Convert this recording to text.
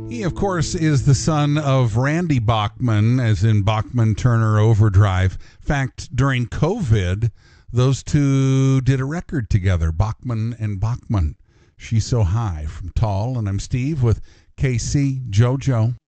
He, of course, is the son of Randy Bachman, as in Bachman Turner Overdrive. In fact, during COVID, those two did a record together, Bachman and Bachman. She's So High from Tall, and I'm Steve with KC JoJo.